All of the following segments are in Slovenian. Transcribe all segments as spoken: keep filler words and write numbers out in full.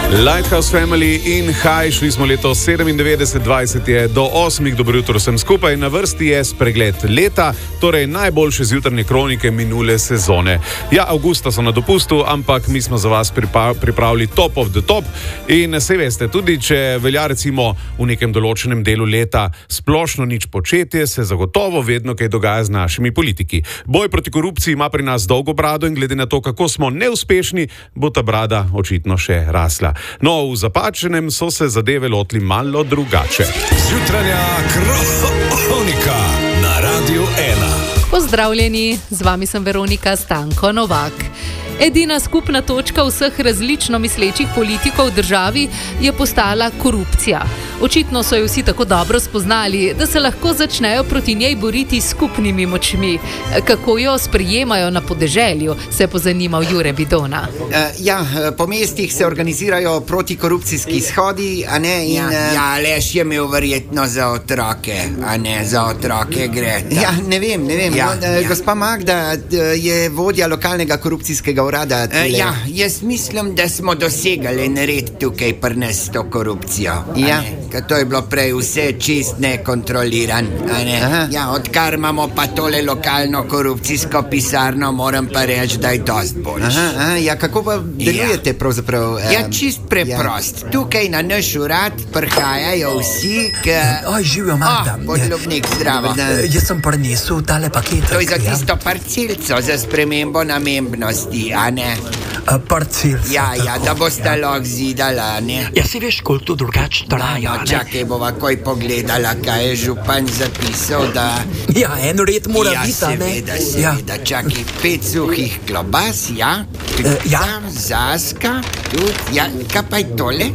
Lighthouse Family in High, šli smo leto sedemindevetdeset, dvajset je do osmih, dobro jutro vsem skupaj, na vrsti je spregled leta, torej najboljše zjutranje kronike minule sezone. Ja, avgusta so na dopustu, ampak mi smo za vas pripa- pripravili top of the top in se veste, tudi če velja recimo v nekem določenem delu leta splošno nič početje, se zagotovo vedno kaj dogaja z našimi politiki. Boj proti korupciji ima pri nas dolgo brado in glede na to, kako smo neuspešni, bo ta brada očitno še rasla. No, v Zapačenem so se zadeve lotili malo drugače. Jutranja kronika na Radiu ena. Pozdravljeni, z vami sem Veronika Stanko Novak. Edina skupna točka vseh različno mislečih politikov v državi je postala korupcija. Očitno so jo vsi tako dobro spoznali, da se lahko začnejo proti njej boriti s skupnimi močmi. Kako jo sprejemajo na podeželju, se je pozanimal Jure Bidona. Uh, ja, po mestih se organizirajo protikorupcijski shodi, a ne, in... Ja, ja, Aleš je imel verjetno za otroke, a ne za otroke gre. Ta. Ja, ne vem, ne vem. Ja, uh, ja. Gospa Magda je vodja lokalnega korupcijskega urada. Uh, ja, jaz mislim, da smo dosegali nared tukaj pri nas to korupcijo. Ja. Ker to je bilo prej vse čist nekontroliran. Ne? Ja, odkar imamo pa tole lokalno korupcijsko pisarno, moram pa reči, da je dost boljš. Aha, aha, ja, kako pa delujete ja. pravzaprav? Um, ja, čist preprost. Ja. Tukaj na naš urad prihajajo vsi, k... Oj, živijo, Magda. Oh, podlubnik, zdravo. Jaz sem prinesel tale paket. To je za tisto parcelco, za spremembo namembnosti, a ne? Parcelco. Ja, ja, da boste lahko zidala, ne? Ja, si veš, koliko to drugače traja. No, čakaj, bova koj pogledala, kaj je župan zapisal, da... Ja, en red mora ja, biti, ne? seveda, seveda, ja. Čakaj, pet suhih klobas, ja? Uh, ja. Zaska, tudi, ja, kaj pa je tole?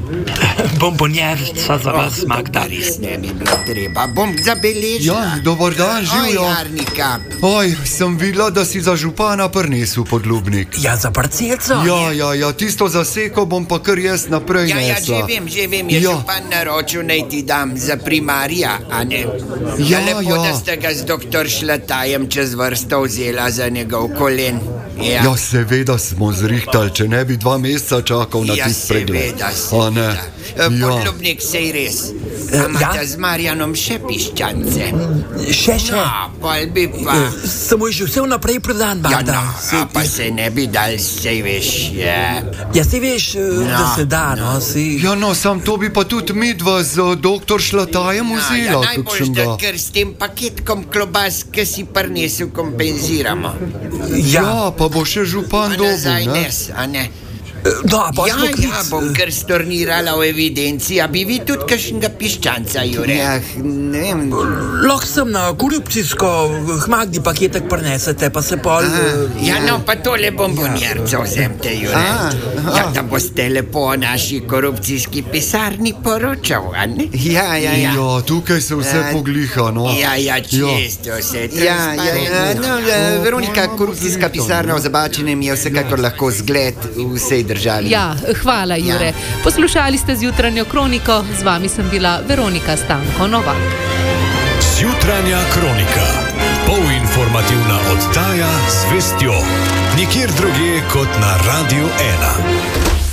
Bombonjerca za vas, oh, Magda. Res ne mi bilo treba, bom zabeležila. Ja, dober dan, živijo. Oj, Arnika. Oj, sem videla, da si za župana prinesel podlubnik. Ja, za parcelco? Ja, ja, ja, tisto zaseko bom pa kar jaz naprej ja, nesla. Ja, že vem, že vem, je ja. župan naročil, naj ti dam za primarija, a ne? Ja, lepo, ja. da ste ga z doktor Šlatajem čez vrsto vzela za njegov kolen. Ja, ja seveda smo zrihtali, če ne bi dva meseca čakal na ja, tist pregled. Ja, seveda, seveda. Ja. Podlubnik, sej res. A imate ja? z Marjanom še piščance? Še, še. No, pol bi pa... Samo je že vse vnaprej prodan, Ja, Magda. no, a pa se ne bi dal, sej veš, ja. Ja, si veš, No, da se da, no, si... Ja, no, sam to bi pa tudi midva z uh, doktor Šlatajem Ja, vzela, ja, najbolj, da kakšnega. ker s tem paketkom klobas, ki si prinesel, kompenziramo. Ja, Ja, pa bo še župan A nazaj dobil, ne? nes, a ne? da, pa Ja, smo ja, klic. bom kar stornirala v evidenci, a bi vi tudi kakšnega piščanca, Jure? Ja, ne vem. Lahko sem na korupcijsko k Magdi paketek prinesete, pa se pol... eh, Ja, no, pa tole bombonjerco vzemte, Jure. A, aha. Ja, da boste lepo o naši korupcijski pisarni poročal, a ne? Ja, ja, ja. Ja, tukaj se vse Ja. pogliha, no. Ja, ja, čisto vse. Ja, ja, ja, no, eh, Veronika, korupcijska pisarna v Zabačenem je vsekakor lahko zgled v vsej državi. Ja, hvala, Jure. Poslušali ste zjutranjo kroniko, z vami sem bila Veronika Stanko Novak. Jutranja kronika. Polinformativna oddaja z vestjo. Nikjer drugje kot na Radiu ena.